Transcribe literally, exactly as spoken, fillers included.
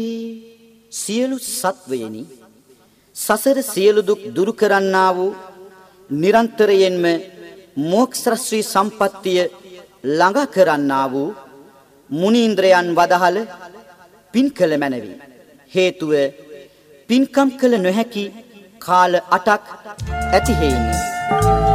සියලු සත්වයනි සසර සියලු දුක් දුරු කරන්නා වූ නිරන්තරයෙන්ම මොක්ෂ ශ්‍රී සම්පත්තිය ළඟ කරන්නා වූ මුනීන්ද්‍රයන් වදහල පින් කළ මැනවි. හේතුව පින්කම් කළ නොහැකි කාල අටක් ඇති හේිනි.